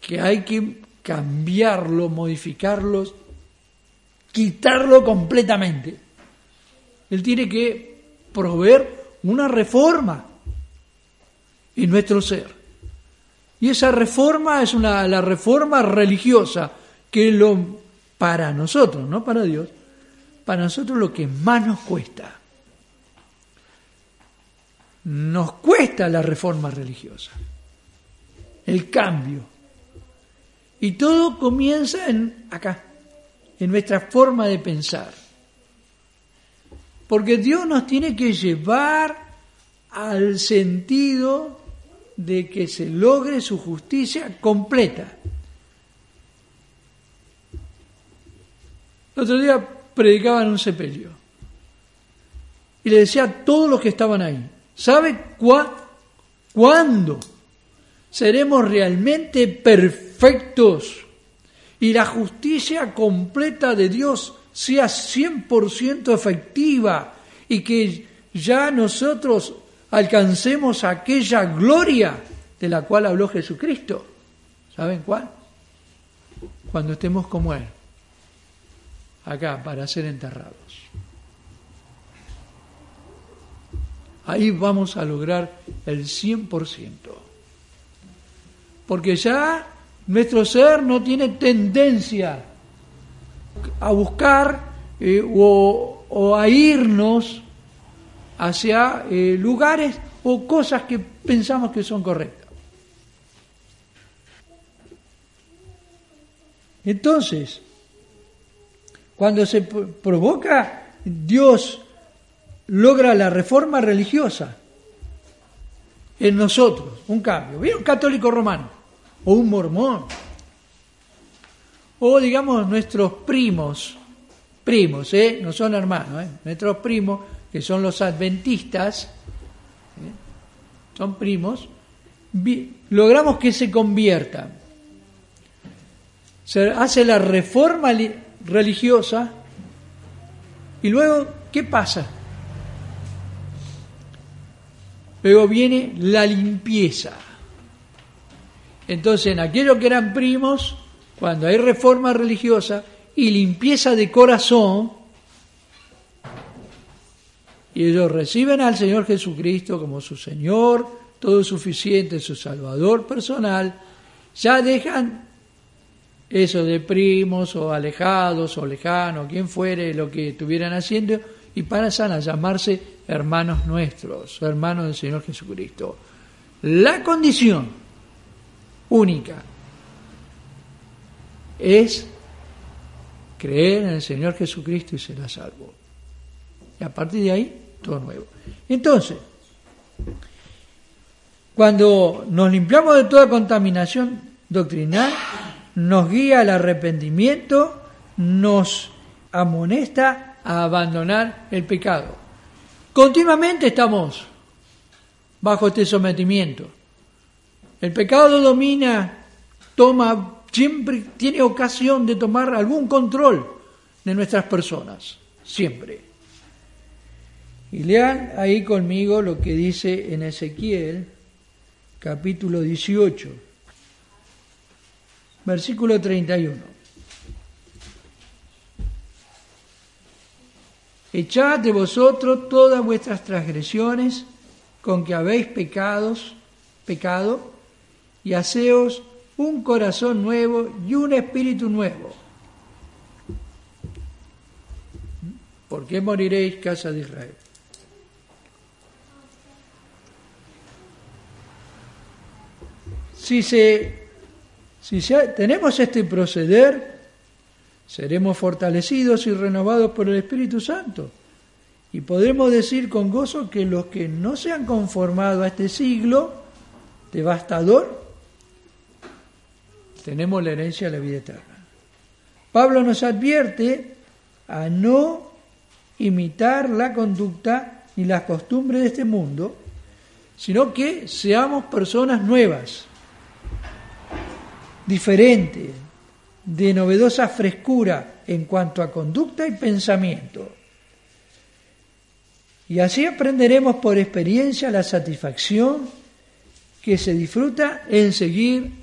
que hay que cambiarlo, modificarlo, quitarlo completamente. Él tiene que proveer una reforma en nuestro ser. Y esa reforma es la reforma religiosa, que es para nosotros, no para Dios, para nosotros lo que más nos cuesta. Nos cuesta la reforma religiosa, el cambio. Y todo comienza acá, en nuestra forma de pensar. Porque Dios nos tiene que llevar al sentido de que se logre su justicia completa. El otro día predicaba en un sepelio y le decía a todos los que estaban ahí, ¿sabe cuándo seremos realmente perfectos y la justicia completa de Dios sea 100% efectiva y que ya nosotros alcancemos aquella gloria de la cual habló Jesucristo? ¿Saben cuál? Cuando estemos como Él, acá, para ser enterrados. Ahí vamos a lograr el 100%. Porque ya nuestro ser no tiene tendencia a buscar o a irnos hacia lugares o cosas que pensamos que son correctas. Entonces, cuando se provoca, Dios logra la reforma religiosa en nosotros, un cambio. ¿Viene un católico romano o un mormón? O digamos nuestros primos, no son hermanos, nuestros primos, que son los adventistas, son primos, logramos que se conviertan. Se hace la reforma religiosa y luego, ¿qué pasa? Luego viene la limpieza. Entonces, en aquellos que eran primos, cuando hay reforma religiosa y limpieza de corazón, y ellos reciben al Señor Jesucristo como su Señor, todo suficiente, su Salvador personal, ya dejan eso de primos o alejados o lejanos, quien fuere, lo que estuvieran haciendo, y pasan a llamarse hermanos nuestros, hermanos del Señor Jesucristo. La condición única es creer en el Señor Jesucristo y será salvo. Y a partir de ahí, todo nuevo. Entonces, cuando nos limpiamos de toda contaminación doctrinal, nos guía al arrepentimiento, nos amonesta a abandonar el pecado. Continuamente estamos bajo este sometimiento. El pecado domina, siempre tiene ocasión de tomar algún control de nuestras personas, siempre. Y lean ahí conmigo lo que dice en Ezequiel, capítulo 18, versículo 31. Echad de vosotros todas vuestras transgresiones con que habéis pecado, y haceos un corazón nuevo y un espíritu nuevo. ¿Por qué moriréis, casa de Israel? Si tenemos este proceder, seremos fortalecidos y renovados por el Espíritu Santo. Y podremos decir con gozo que los que no se han conformado a este siglo devastador, tenemos la herencia de la vida eterna. Pablo nos advierte a no imitar la conducta ni las costumbres de este mundo, sino que seamos personas nuevas, diferentes, de novedosa frescura en cuanto a conducta y pensamiento. Y así aprenderemos por experiencia la satisfacción que se disfruta en seguir